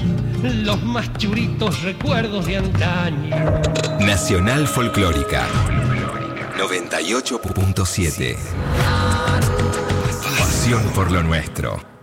los más churitos recuerdos de antaño. Nacional Folclórica 98.7. Pasión por lo nuestro.